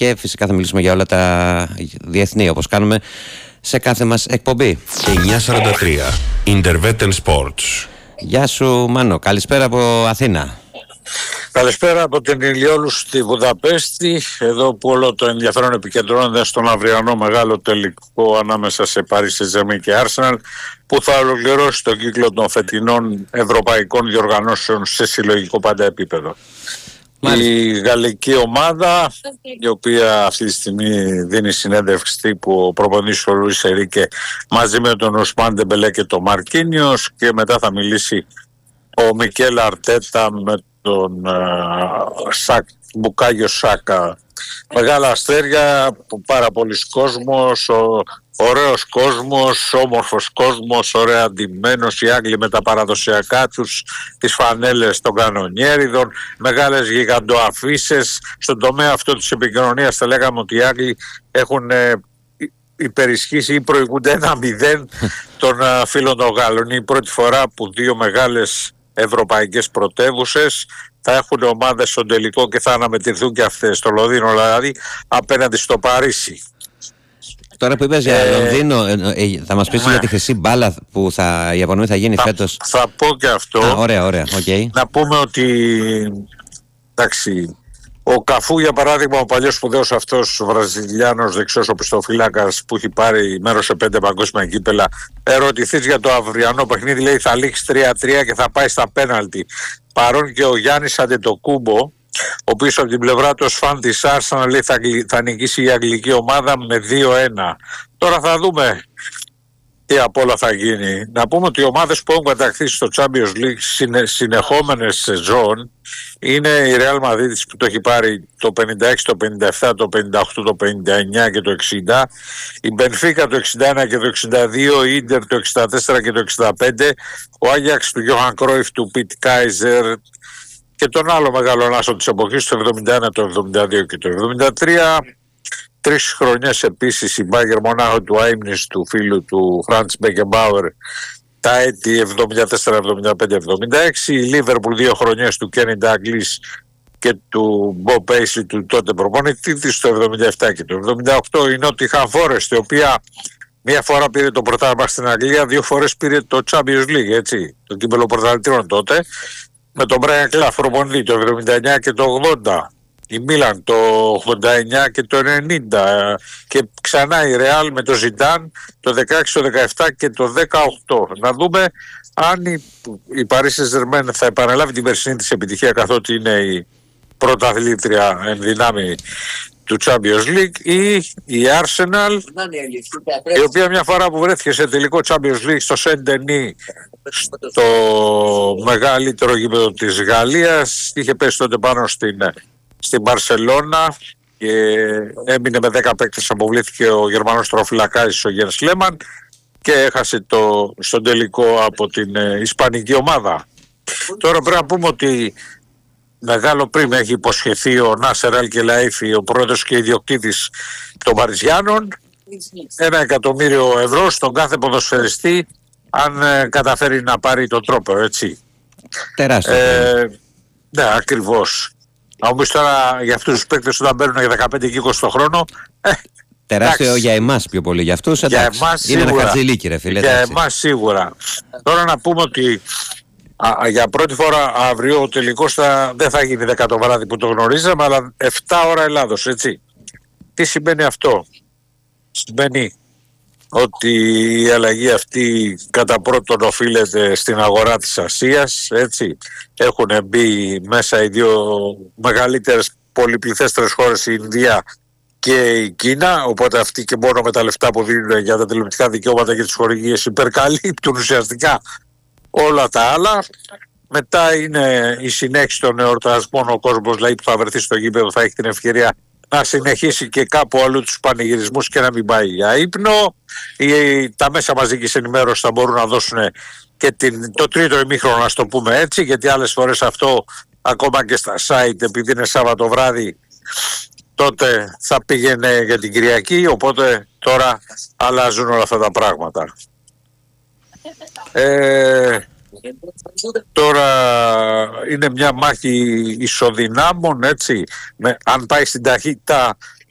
και φυσικά θα μιλήσουμε για όλα τα διεθνή, όπως κάνουμε σε κάθε μας εκπομπή. 943 Intervetten Sports. Γεια σου Μάνο, καλησπέρα από Αθήνα. Καλησπέρα από την Ηλιόλου στη Βουδαπέστη, εδώ που όλο το ενδιαφέρον επικεντρώνεται στον αυριανό μεγάλο τελικό ανάμεσα σε Paris Saint-Germain και Arsenal, που θα ολοκληρώσει τον κύκλο των φετινών ευρωπαϊκών διοργανώσεων σε συλλογικό πάντα επίπεδο. Μάλιστα. Η γαλλική ομάδα, η οποία αυτή τη στιγμή δίνει συνέντευξη τύπου ο προπονητής ο Λουίς Ενρίκε μαζί με τον Οσμάν Ντεμπελέ και τον Μαρκίνιος, και μετά θα μιλήσει ο Μικέλ Αρτέτα με τον Μπουκάγιο Σάκα. Μεγάλα αστέρια, πάρα πολλοί κόσμος, ωραίος κόσμος, όμορφος κόσμος, ωραία αντιμένος, οι Άγγλοι με τα παραδοσιακά τους, τις φανέλες των κανονιέριδων, μεγάλες γιγαντοαφίσες. Στον τομέα αυτό της επικοινωνίας θα λέγαμε ότι οι Άγγλοι έχουν υπερισχύσει ή προηγούνται 1-0 των φίλων των Γάλλων. Είναι η πρώτη φορά που δύο μεγάλες ευρωπαϊκές πρωτεύουσες θα έχουν ομάδες στον τελικό και θα αναμετρηθούν και αυτές, στο Λονδίνο δηλαδή απέναντι στο Παρίσι. Τώρα που είπες για Λονδίνο, θα μας πεις για τη χρυσή μπάλα που η απονομή θα γίνει φέτος? Θα πω και αυτό. Ωραία, okay. Να πούμε ότι εντάξει, ο Καφού για παράδειγμα, ο παλιός σπουδαίος αυτός Βραζιλιάνος δεξιός οπισθοφύλακας που έχει πάρει μέρος σε 5 παγκόσμια κύπελα, ερωτηθείς για το αυριανό παιχνίδι, λέει θα λήξει 3-3 και θα πάει στα πέναλτι. Παρόν και ο Γιάννης Αντετοκούμπο, ο οποίος από την πλευρά του ως φαν της Arsenal λέει θα νικήσει η αγγλική ομάδα με 2-1. Τώρα θα δούμε τι απ' όλα θα γίνει. Να πούμε ότι οι ομάδες που έχουν κατακτήσει στο Champions League συνεχόμενες σεζόν είναι η Real Madrid που το έχει πάρει το 56, το 57, το 58, το 59 και το 60, η Benfica το 61 και το 62, η Inter το 64 και το 65, ο Άγιαξ του Johan Cruyff, του Pete Kaiser και τον άλλο μεγάλο άσο της εποχής, το 71, το 72 και το 73. 3 χρονιές επίσης η Bayern Μονάχο του Άιμνης, του φίλου του Franz Beckenbauer, τα έτη 74, 75, 76. Η Liverpool 2 χρονιές του Kenny Dalglish και του Bob Paisley, του τότε προπονητή της, το 77 και το 78. Η Nottingham Forest, η οποία μία φορά πήρε το πρωτάθλημα στην Αγγλία, 2 φορές πήρε το Champions League, έτσι, το κύπελλο πρωταθλητριών τότε, με τον Brian Clough προπονητή το 79 και το 80. Η Μίλαν το 89 και το 90 και ξανά η Ρεάλ με το Ζιντάν το 16, το 17 και το 18. Να δούμε αν η Paris Saint-Germain θα επαναλάβει την περσινή της επιτυχία, καθότι είναι η πρωταθλήτρια εν δυνάμει του Champions League, ή η Arsenal, η οποία μια φορά που βρέθηκε σε τελικό Champions League στο Σεντενί, στο μεγαλύτερο γήπεδο της Γαλλίας, είχε πέσει τότε πάνω στην Μπαρσελώνα και έμεινε με 10 παίκτες, αποβλήθηκε ο Γερμανός τροφυλακάς ο Γιένς Λέμαν και έχασε στον τελικό από την Ισπανική ομάδα. Τώρα πρέπει να πούμε ότι μεγάλο πριμ έχει υποσχεθεί ο Νάσερ Αλ Κελαΐφη, ο πρόεδρος και ιδιοκτήτης των Παριζιάνων, 1 εκατομμύριο ευρώ στον κάθε ποδοσφαιριστή αν καταφέρει να πάρει τον τρόπο, έτσι. Τεράστιο. Ναι, ακριβώς. Να μου τώρα για αυτούς τους παίκτες όταν παίρνουν για 15 και 20 το χρόνο. Τεράστιο εντάξει. Για εμάς πιο πολύ. Για αυτούς για εντάξει. Εμάς, είναι σίγουρα. Ένα χατζηλίκι ρε φίλε. Για εμάς σίγουρα. Τώρα να πούμε ότι για πρώτη φορά αύριο ο τελικός δεν θα γίνει 10 το βράδυ που το γνωρίζαμε, αλλά 7 ώρα Ελλάδος, έτσι. Τι σημαίνει αυτό? Σημαίνει ότι η αλλαγή αυτή κατά πρώτον οφείλεται στην αγορά της Ασίας, έτσι. Έχουν μπει μέσα οι δύο μεγαλύτερες πολυπληθέστερες χώρες, η Ινδία και η Κίνα, οπότε αυτοί και μόνο με τα λεφτά που δίνουν για τα τηλεοπτικά δικαιώματα και τις χορηγίες υπερκαλύπτουν ουσιαστικά όλα τα άλλα. Μετά είναι η συνέχιση των εορτασμών, ο κόσμος δηλαδή που θα βρεθεί στο γήπεδο θα έχει την ευκαιρία να συνεχίσει και κάπου αλλού τους πανηγυρισμούς και να μην πάει για ύπνο. Τα μέσα μαζικής ενημέρωσης θα μπορούν να δώσουν και το τρίτο ημίχρονο, να το πούμε έτσι, γιατί άλλες φορές αυτό ακόμα και στα site, επειδή είναι Σάββατο βράδυ, τότε θα πήγαινε για την Κυριακή, οπότε τώρα αλλάζουν όλα αυτά τα πράγματα. Τώρα είναι μια μάχη ισοδυνάμων, έτσι. Αν πάει στην ταχύτητα